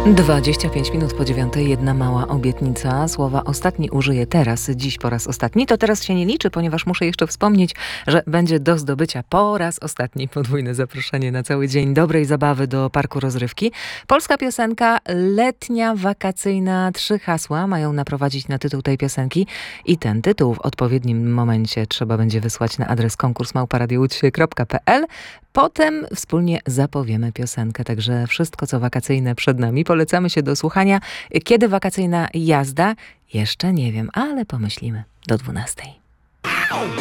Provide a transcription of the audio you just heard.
25 minut po 9:00, jedna mała obietnica. Słowa ostatni użyję teraz, dziś po raz ostatni. To teraz się nie liczy, ponieważ muszę jeszcze wspomnieć, że będzie do zdobycia po raz ostatni podwójne zaproszenie na cały dzień dobrej zabawy do parku rozrywki. Polska piosenka letnia, wakacyjna. 3 hasła mają naprowadzić na tytuł tej piosenki i ten tytuł w odpowiednim momencie trzeba będzie wysłać na adres konkurs@radiołódź.pl. Potem wspólnie zapowiemy piosenkę, także wszystko co wakacyjne przed nami. Polecamy się do słuchania. Kiedy wakacyjna jazda? Jeszcze nie wiem, ale pomyślimy do 12:00.